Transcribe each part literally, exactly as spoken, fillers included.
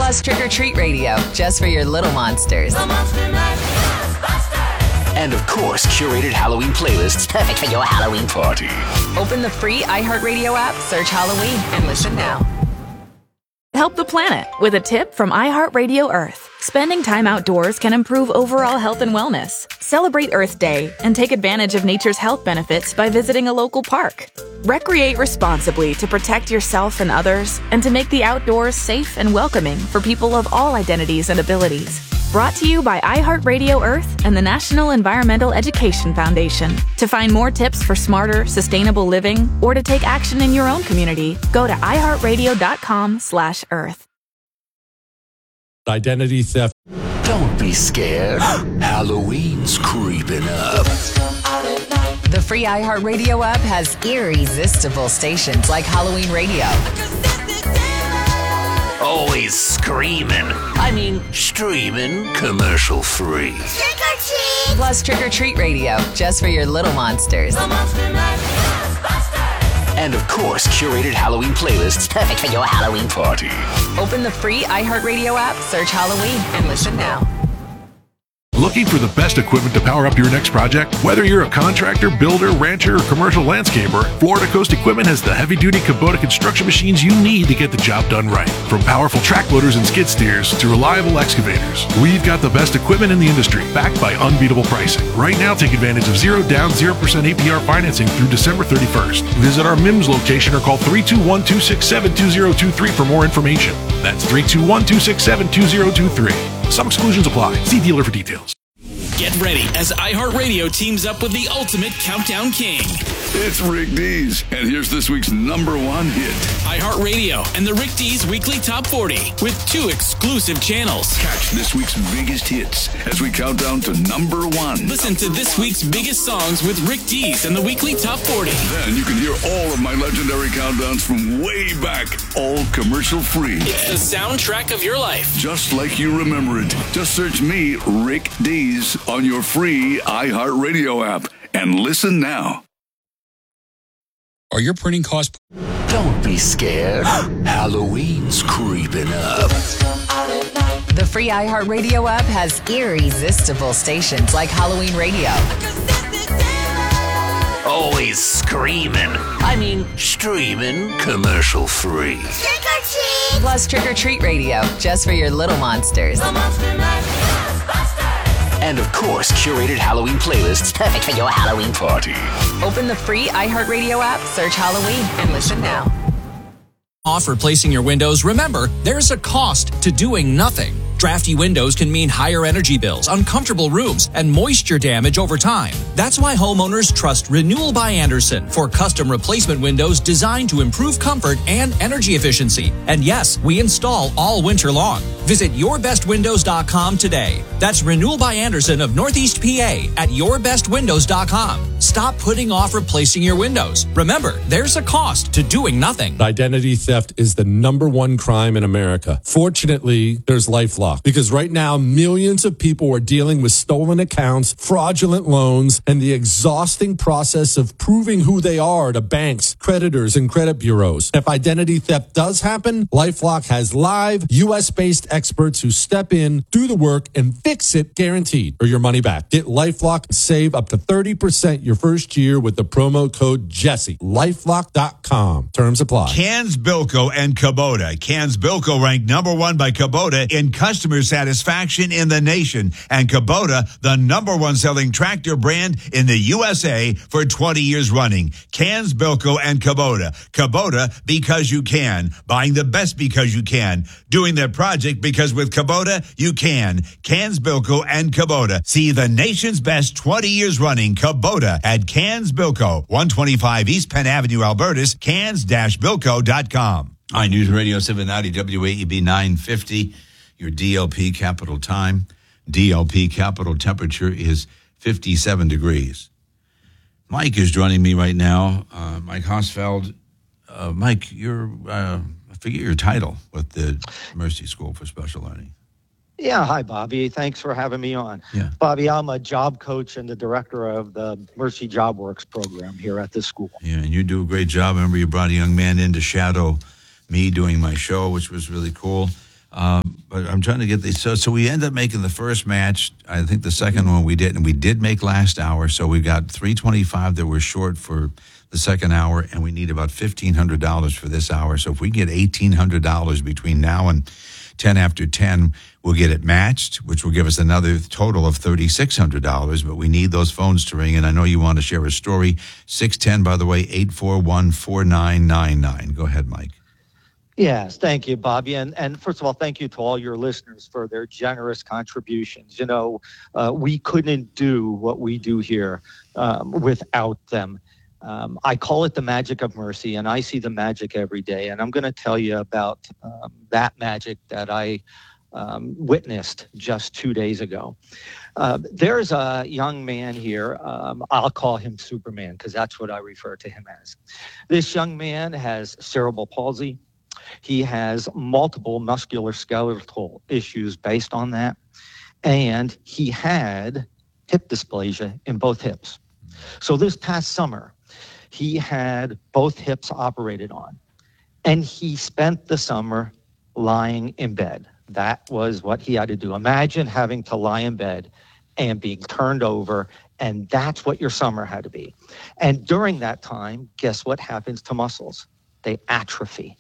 Plus Trick or Treat Radio, just for your little monsters. And of course, curated Halloween playlists perfect for your Halloween party. Open the free iHeartRadio app, search Halloween, and listen now. Help the planet with a tip from iHeartRadio Earth. Spending time outdoors can improve overall health and wellness. Celebrate Earth Day and take advantage of nature's health benefits by visiting a local park. Recreate responsibly to protect yourself and others, and to make the outdoors safe and welcoming for people of all identities and abilities. Brought to you by iHeartRadio Earth and the National Environmental Education Foundation. To find more tips for smarter, sustainable living, or to take action in your own community, go to iHeartRadio.com slash Earth. Identity theft. Don't be scared. Halloween's creeping up. The free iHeartRadio app has irresistible stations like Halloween Radio. Always screaming. I mean, streaming commercial free. Trick or treat! Plus Trick or Treat Radio, just for your little monsters. And of course, curated Halloween playlists perfect for your Halloween party. Open the free iHeartRadio app, search Halloween, and listen now. Looking for the best equipment to power up your next project? Whether you're a contractor, builder, rancher, or commercial landscaper, Florida Coast Equipment has the heavy-duty Kubota construction machines you need to get the job done right. From powerful track loaders and skid steers to reliable excavators, we've got the best equipment in the industry, backed by unbeatable pricing. Right now, take advantage of zero down, zero percent A P R financing through December thirty-first. Visit our M I M S location or call three two one, two six seven, two zero two three for more information. That's three two one, two six seven, two zero two three. Some exclusions apply. See dealer for details. Get ready as iHeartRadio teams up with the ultimate countdown king. It's Rick Dees, and here's this week's number one hit. iHeartRadio and the Rick Dees Weekly Top forty with two exclusive channels. Catch this week's biggest hits as we count down to number one. Listen to this week's biggest songs with Rick Dees and the Weekly Top forty. Then you can hear all of my legendary countdowns from way back, all commercial free. It's the soundtrack of your life. Just like you remember it. Just search me, Rick Dees, on your free iHeartRadio app and listen now. Are your printing costs... Don't be scared. Halloween's creeping up. The free iHeartRadio app has irresistible stations like Halloween Radio. Always screaming. I mean, streaming commercial free. Trick or treat! Plus Trick or Treat Radio, just for your little monsters. And of course, curated Halloween playlists perfect for your Halloween party. Open the free iHeartRadio app, search Halloween, and listen now. Off replacing your windows, remember, there's a cost to doing nothing. Drafty windows can mean higher energy bills, uncomfortable rooms, and moisture damage over time. That's why homeowners trust Renewal by Andersen for custom replacement windows designed to improve comfort and energy efficiency. And yes, we install all winter long. Visit your best windows dot com today. That's Renewal by Andersen of Northeast P A at your best windows dot com. Stop putting off replacing your windows. Remember, there's a cost to doing nothing. Identity theft is the number one crime in America. Fortunately, there's LifeLock, because right now, millions of people are dealing with stolen accounts, fraudulent loans, and the exhausting process of proving who they are to banks, creditors, and credit bureaus. If identity theft does happen, LifeLock has live, U S-based experts who step in, do the work, and fix it guaranteed, or your money back. Get LifeLock and save up to thirty percent your first year with the promo code Jesse. LifeLock dot com. Terms apply. Cans Bilko and Kubota. Cans Bilko ranked number one by Kubota in customer satisfaction in the nation, and Kubota, the number one selling tractor brand in the U S A for twenty years running. Cans Bilko and Kubota. Kubota, because you can. Buying the best because you can. Doing the project because with Kubota, you can. Cans Bilko and Kubota. See the nation's best twenty years running Kubota at Cans Bilko, one twenty-five East Penn Avenue, Albertus, cans dash bilko dot com. Hi, News Radio seven ninety W A E B nine fifty. Your D L P capital time. D L P capital temperature is fifty-seven degrees. Mike is joining me right now. Uh, Mike Hosfeld. Uh, Mike, you're, uh, I forget your title with the Mercy School for Special Learning. Yeah, hi, Bobby. Thanks for having me on. Yeah. Bobby, I'm a job coach and the director of the Mercy Job Works program here at this school. Yeah, and you do a great job. I remember you brought a young man in to shadow me doing my show, which was really cool. Um, But I'm trying to get these. So, so we end up making the first match. I think the second one we did, and we did make last hour. So we got three twenty-five that were short for the second hour, and we need about fifteen hundred dollars for this hour. So if we get eighteen hundred dollars between now and ten after ten, we'll get it matched, which will give us another total of thirty-six hundred dollars. But we need those phones to ring, and I know you want to share a story. six one zero, by the way, eight four one, four nine nine nine. Go ahead, Mike. Yes, thank you, Bobby. And, and first of all, thank you to all your listeners for their generous contributions. You know, uh, we couldn't do what we do here um, without them. Um, I call it the magic of mercy, and I see the magic every day. And I'm going to tell you about um, that magic that I um, witnessed just two days ago. Uh, there's a young man here. Um, I'll call him Superman because that's what I refer to him as. This young man has cerebral palsy. He has multiple musculoskeletal issues based on that. And he had hip dysplasia in both hips. So this past summer, he had both hips operated on. And he spent the summer lying in bed. That was what he had to do. Imagine having to lie in bed and being turned over, and that's what your summer had to be. And during that time, guess what happens to muscles? They atrophy.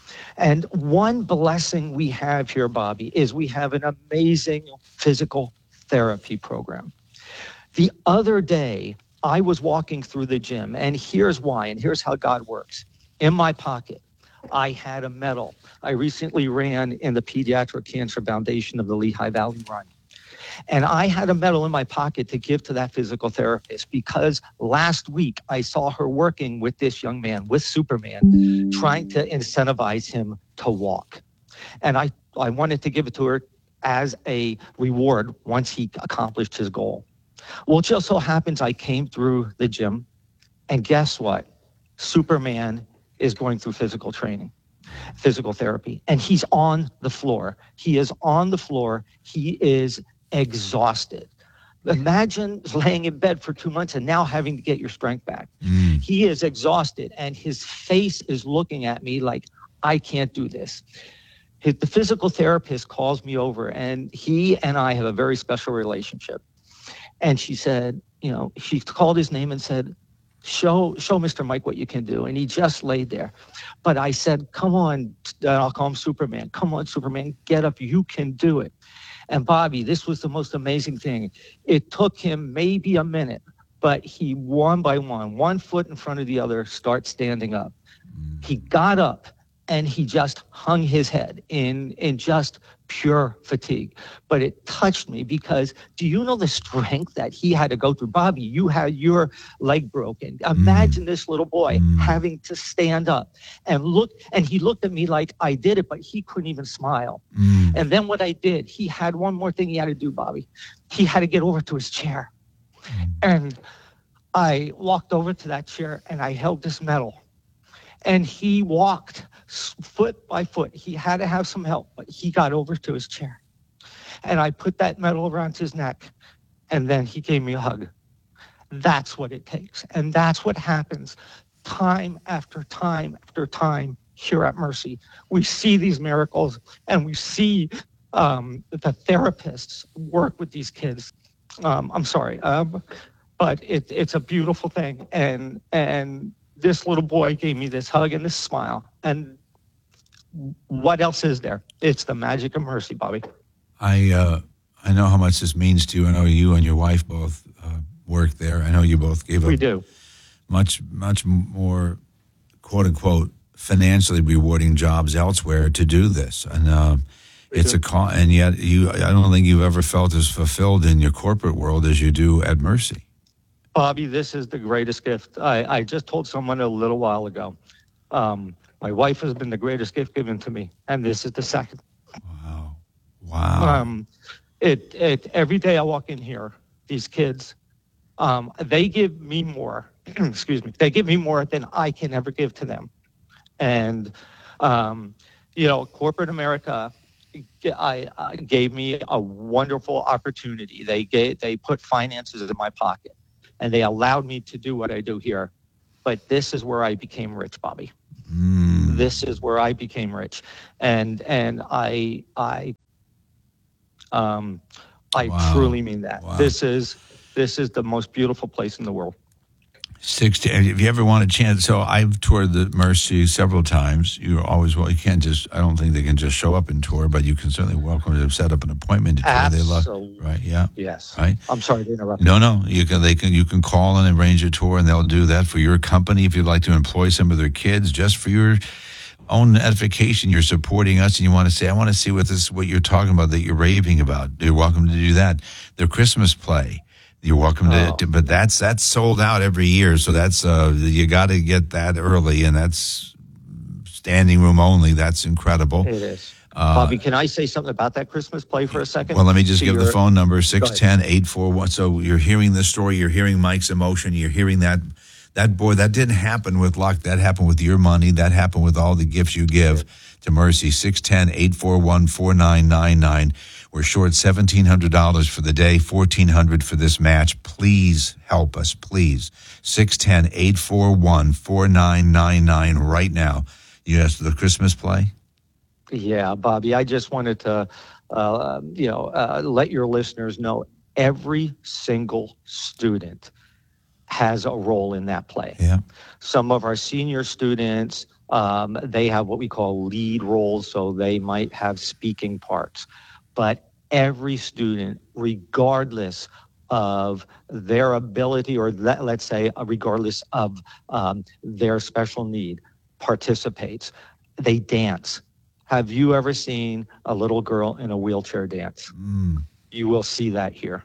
And one blessing we have here, Bobby, is we have an amazing physical therapy program. The other day, I was walking through the gym, and here's why, and here's how God works. In my pocket, I had a medal. I recently ran in the Pediatric Cancer Foundation of the Lehigh Valley Run. And I had a medal in my pocket to give to that physical therapist because last week I saw her working with this young man, with Superman, trying to incentivize him to walk. And I, I wanted to give it to her as a reward once he accomplished his goal. Well, it just so happens I came through the gym, and guess what? Superman is going through physical training, physical therapy, and he's on the floor. He is on the floor. He is exhausted. Imagine laying in bed for two months and now having to get your strength back. Mm. He is exhausted, and his face is looking at me like, I can't do this. His, the physical therapist calls me over, and he and I have a very special relationship. And she said, you know, she called his name and said, show show Mister Mike what you can do. And he just laid there. But I said, come on, I'll call him Superman. Come on, Superman, get up. You can do it. And Bobby, this was the most amazing thing. It took him maybe a minute, but he one by one, one foot in front of the other, starts standing up. He got up and he just hung his head in, in just pure fatigue. But it touched me because do you know the strength that he had to go through? Bobby, you had your leg broken. Imagine mm. this little boy mm. having to stand up and look, and he looked at me like I did it, but he couldn't even smile. Mm. And then what I did, he had one more thing he had to do, Bobby. He had to get over to his chair. Mm. And I walked over to that chair and I held this medal. And he walked foot by foot. He had to have some help, but he got over to his chair. And I put that medal around his neck, and then he gave me a hug. That's what it takes. And that's what happens time after time after time here at Mercy. We see these miracles, and we see um, the therapists work with these kids. Um, I'm sorry, um, but it, it's a beautiful thing. And and this little boy gave me this hug and this smile. And what else is there? It's the magic of Mercy, Bobby. I uh, I know how much this means to you. I know you and your wife both uh, work there. I know you both gave up we do. much, much more, quote unquote, financially rewarding jobs elsewhere to do this. And uh, it's do. a co- and yet you. I don't think you've ever felt as fulfilled in your corporate world as you do at Mercy. Bobby, this is the greatest gift. I, I just told someone a little while ago. Um, my wife has been the greatest gift given to me, and this is the second. Wow. Wow. Um, it, it, every day I walk in here, these kids, um, they give me more, excuse me, they give me more than I can ever give to them. And, um, you know, corporate America I, I gave me a wonderful opportunity. They gave, they put finances in my pocket. And they allowed me to do what I do here. But this is where I became rich, Bobby. Mm. This is where I became rich. And and I I Um, I Wow. truly mean that. Wow. This is this is the most beautiful place in the world. Sixty. If you ever want a chance, so I've toured the Mercy several times. You're always well. You can't just. I don't think they can just show up and tour, but you can certainly welcome to set up an appointment to tour. Absolutely. They love, right? Yeah. Yes. Right. I'm sorry to interrupt. No, no. You can. They can. You can call and arrange a tour, and they'll do that for your company. If you'd like to employ some of their kids, just for your own edification, you're supporting us, and you want to say, "I want to see what this, what you're talking about, that you're raving about." You're welcome to do that. Their Christmas play. You're welcome to, Oh. to, but that's that's sold out every year. So that's uh, you got to get that early, and that's standing room only. That's incredible. It is. Uh, Bobby, can I say something about that Christmas play for a second? Well, let me just To give the your- phone number Go six ahead. ten, eight four one. So you're hearing this story. You're hearing Mike's emotion. You're hearing that. That boy, that didn't happen with luck. That happened with your money. That happened with all the gifts you give to Mercy. six one zero, eight four one, four nine nine nine. We're short seventeen hundred dollars for the day, fourteen hundred dollars for this match. Please help us, please. six one zero, eight four one, four nine nine nine right now. Yes, the Christmas play? Yeah, Bobby, I just wanted to, uh, you know, uh, let your listeners know every single student has a role in that play. Yeah. Some of our senior students, um, they have what we call lead roles, so they might have speaking parts. But every student, regardless of their ability, or let, let's say, uh, regardless of um, their special need, participates. They dance. Have you ever seen a little girl in a wheelchair dance? Mm. You will see that here.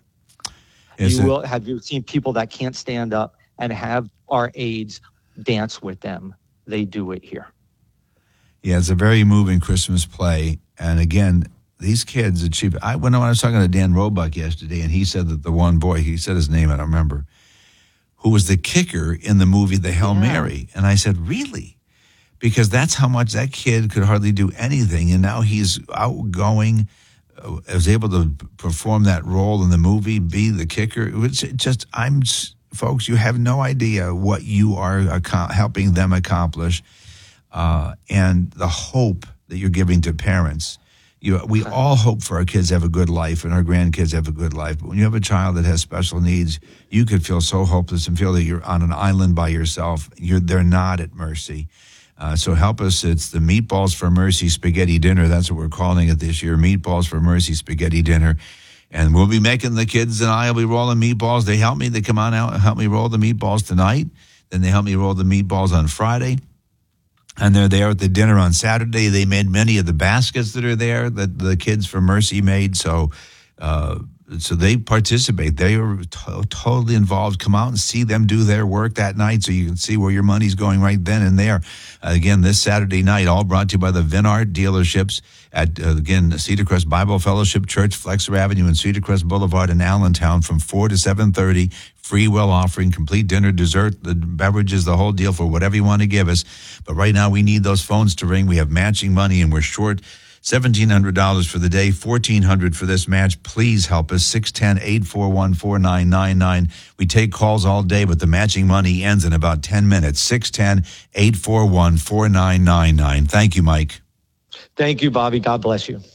Is you it- will. Have you seen people that can't stand up and have our aides dance with them? They do it here. Yeah, it's a very moving Christmas play. And again, these kids achieve. I when I was talking to Dan Roebuck yesterday, and he said that the one boy, he said his name, I don't remember, who was the kicker in the movie The Hail Yeah. Mary. And I said, really? Because that's how much that kid could hardly do anything. And now he's outgoing, uh, was able to perform that role in the movie, be the kicker. It was just, I'm, folks, you have no idea what you are ac- helping them accomplish. Uh, and the hope that you're giving to parents. You, we all hope for our kids to have a good life and our grandkids have a good life. But when you have a child that has special needs, you could feel so hopeless and feel that you're on an island by yourself. You're, they're not at Mercy. Uh, so help us. It's the Meatballs for Mercy Spaghetti Dinner. That's what we're calling it this year, Meatballs for Mercy Spaghetti Dinner. And we'll be making, the kids and I will be rolling meatballs. They help me. They come on out and help me roll the meatballs tonight. Then they help me roll the meatballs on Friday. And they're there at the dinner on Saturday. They made many of the baskets that are there that the kids from Mercy made. So uh, so they participate. They are to- totally involved. Come out and see them do their work that night so you can see where your money's going right then and there. Uh, again, this Saturday night, all brought to you by the Vinart dealerships at, uh, again, Cedar Crest Bible Fellowship Church, Flexer Avenue and Cedar Crest Boulevard in Allentown from four to seven thirty. Free will offering, complete dinner, dessert, the beverages, the whole deal for whatever you want to give us. But right now we need those phones to ring. We have matching money and we're short seventeen hundred dollars for the day, fourteen hundred dollars for this match. Please help us, six one zero, eight four one, four nine nine nine. We take calls all day, but the matching money ends in about ten minutes, six one zero, eight four one, four nine nine nine. Thank you, Mike. Thank you, Bobby. God bless you.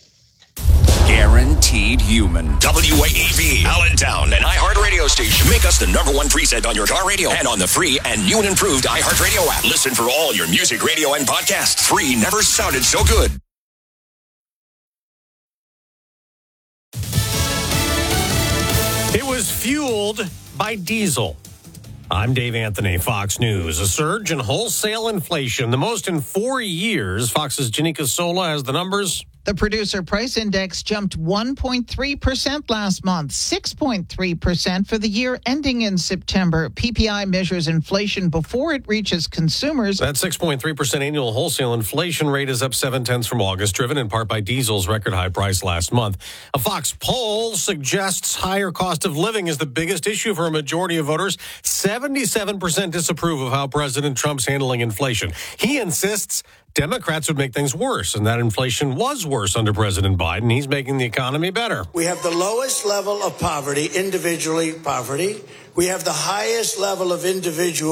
Guaranteed human. W A E B, Allentown, an iHeart radio station. Make us the number one preset on your car radio and on the free and new and improved iHeart radio app. Listen for all your music, radio, and podcasts. Free never sounded so good. It was fueled by diesel. I'm Dave Anthony, Fox News. A surge in wholesale inflation, the most in four years. Fox's Janika Sola has the numbers. The producer price index jumped one point three percent last month, six point three percent for the year ending in September. P P I measures inflation before it reaches consumers. That six point three percent annual wholesale inflation rate is up seven tenths from August, driven in part by diesel's record high price last month. A Fox poll suggests higher cost of living is the biggest issue for a majority of voters. seventy-seven percent disapprove of how President Trump's handling inflation. He insists Democrats would make things worse, and that inflation was worse under President Biden. He's making the economy better. We have the lowest level of poverty, individually poverty. We have the highest level of individual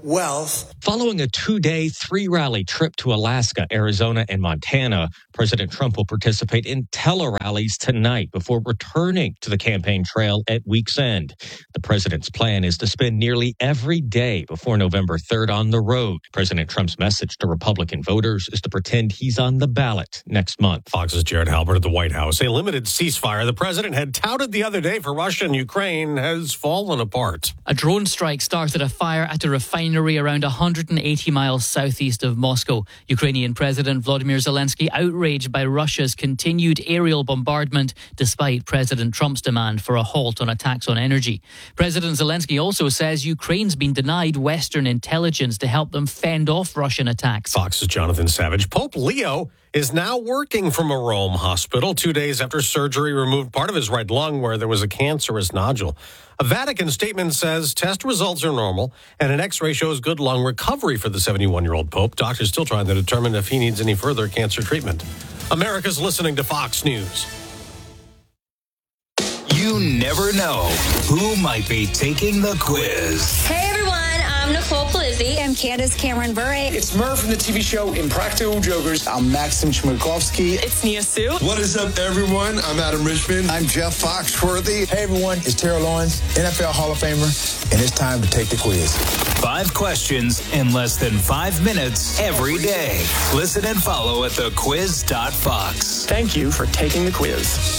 wealth. Following a two-day, three-rally trip to Alaska, Arizona, and Montana, President Trump will participate in tele-rallies tonight before returning to the campaign trail at week's end. The president's plan is to spend nearly every day before November third on the road. President Trump's message to Republican voters is to pretend he's on the ballot next month. Fox's Jared Halbert at the White House. A limited ceasefire the president had touted the other day for Russia and Ukraine has fallen apart. A drone strike started a fire at a refinery around one hundred eighty miles southeast of Moscow. Ukrainian President Volodymyr Zelensky outraged by Russia's continued aerial bombardment despite President Trump's demand for a halt on attacks on energy. President Zelensky also says Ukraine's been denied Western intelligence to help them fend off Russian attacks. Fox's Jonathan Savage. Pope Leo is now working from a Rome hospital two days after surgery removed part of his right lung where there was a cancerous nodule. A Vatican statement says test results are normal and an X-ray shows good lung recovery for the seventy-one-year-old Pope. Doctors still trying to determine if he needs any further cancer treatment. America's listening to Fox News. You never know who might be taking the quiz. Hey everyone, I'm Nicole Polizzi. I'm Candace Cameron Bure. It's Murph from the T V show Impractical Jokers. I'm Maxim Chmerkovsky. It's Nia Sue. What is up, everyone? I'm Adam Richmond. I'm Jeff Foxworthy. Hey everyone, it's Terrell Lawrence, N F L Hall of Famer, and it's time to take the quiz. Five questions in less than five minutes every day. Listen and follow at the quiz dot fox. Thank you for taking the quiz.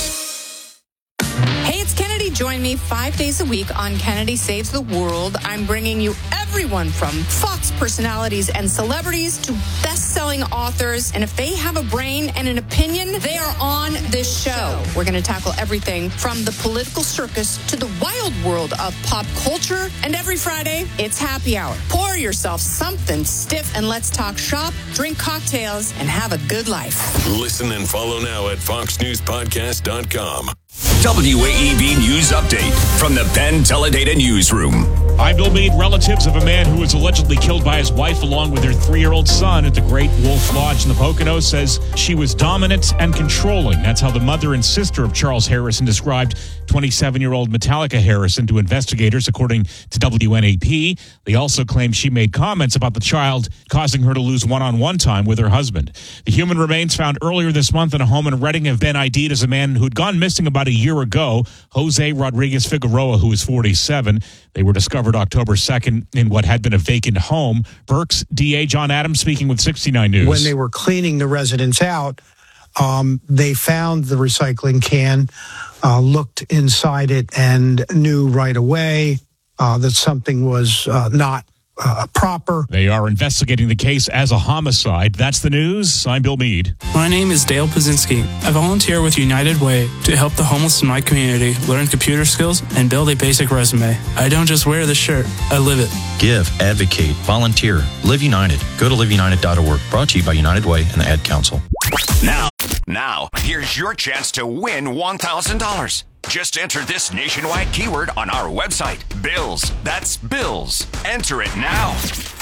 Hey, it's Kennedy. Join me five days a week on Kennedy Saves the World. I'm bringing you everyone from Fox personalities and celebrities to best-selling authors. And if they have a brain and an opinion, they are on this show. We're going to tackle everything from the political circus to the wild world of pop culture. And every Friday, it's happy hour. Pour yourself something stiff and let's talk shop, drink cocktails, and have a good life. Listen and follow now at fox news podcast dot com. W A E B News Update from the Penn Teledata Newsroom. I'm Bill Meade. Relatives of a man who was allegedly killed by his wife along with their three-year-old son at the Great Wolf Lodge in the Poconos says she was dominant and controlling. That's how the mother and sister of Charles Harrison described twenty-seven-year-old Metallica Harrison to investigators, according to W N A P. They also claim she made comments about the child, causing her to lose one-on-one time with her husband. The human remains found earlier this month in a home in Reading have been I D'd as a man who'd gone missing about a year ago, Jose Rodriguez Figueroa, who is forty-seven. They were discovered October second in what had been a vacant home. Berks D A John Adams speaking with sixty-nine News. When they were cleaning the residence out, um, they found the recycling can, uh, looked inside it, and knew right away uh, that something was uh, not uh, proper. They are investigating the case as a homicide. That's the news. I'm Bill Meade. My name is Dale Pazinski. I volunteer with United Way to help the homeless in my community learn computer skills and build a basic resume. I don't just wear the shirt, I live it. Give, advocate, volunteer. Live United. Go to live united dot org. Brought to you by United Way and the Ad Council. Now, now, here's your chance to win one thousand dollars. Just enter this nationwide keyword on our website, Bills. That's Bills. Enter it now.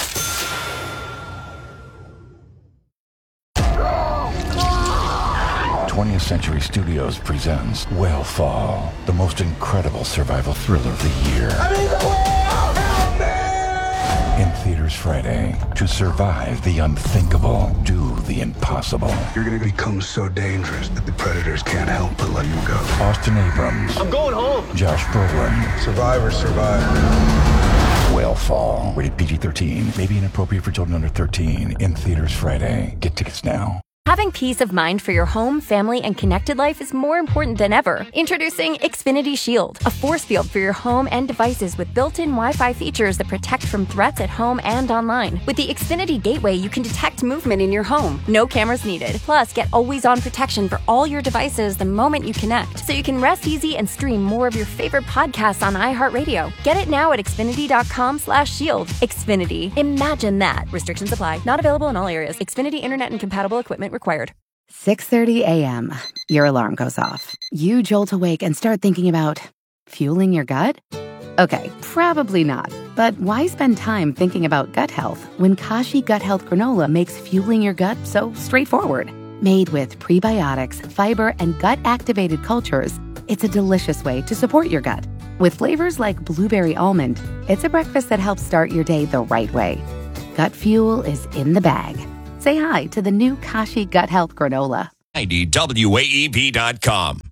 twentieth Century Studios presents Whale Fall, the most incredible survival thriller of the year. I'm in the whale! Help me! In theaters Friday. To survive the unthinkable, do the impossible. You're gonna become so dangerous that the predators can't help but let you go. Austin Abrams. I'm going home. Josh Brolin. Survivors survive. Whale Fall. Rated P G thirteen. May be inappropriate for children under thirteen. In theaters Friday. Get tickets now. Having peace of mind for your home, family, and connected life is more important than ever. Introducing Xfinity Shield, a force field for your home and devices with built-in Wi-Fi features that protect from threats at home and online. With the Xfinity Gateway, you can detect movement in your home. No cameras needed. Plus, get always-on protection for all your devices the moment you connect, so you can rest easy and stream more of your favorite podcasts on iHeartRadio. Get it now at xfinity dot com slash shield. Xfinity. Imagine that. Restrictions apply. Not available in all areas. Xfinity Internet and compatible equipment required. six thirty a.m. Your alarm goes off. You jolt awake and start thinking about fueling your gut? Okay, probably not. But why spend time thinking about gut health when Kashi Gut Health Granola makes fueling your gut so straightforward? Made with prebiotics, fiber, and gut-activated cultures, it's a delicious way to support your gut. With flavors like blueberry almond, it's a breakfast that helps start your day the right way. Gut Fuel is in the bag. Say hi to the new Kashi Gut Health Granola. ninety W A E B dot com.